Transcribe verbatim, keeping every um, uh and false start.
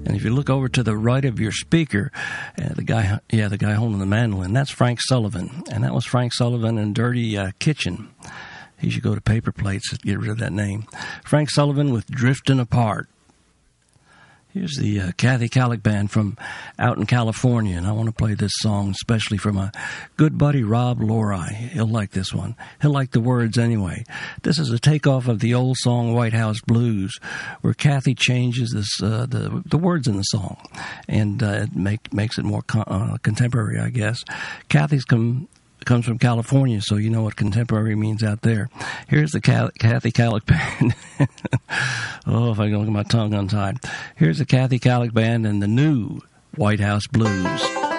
And if you look over to the right of your speaker, uh, the guy, yeah, the guy holding the mandolin, that's Frank Sullivan. And that was Frank Sullivan in Dirty uh, Kitchen. He should go to Paper Plates to get rid of that name. Frank Sullivan with Drifting Apart. Here's the uh, Kathy Kallick Band from out in California, and I want to play this song especially for my good buddy Rob Lori. He'll like this one. He'll like the words anyway. This is a takeoff of the old song White House Blues, where Kathy changes this uh, the the words in the song, and uh, it make, makes it more con- uh, contemporary, I guess. Kathy's come... comes from California, so you know what contemporary means out there. Here's the Cal- Kathy Kallick Band. Oh, if I can look at my tongue untied. Here's the Kathy Kallick Band and the new White House Blues.